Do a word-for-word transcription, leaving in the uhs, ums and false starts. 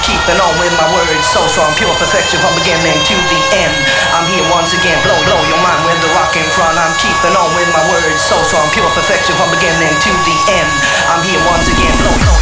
keeping on with my words so strong, pure perfection from beginning to the end. I'm here once again, blow, blow your mind with the rock in front. I'm keeping on with my words so strong, pure perfection from beginning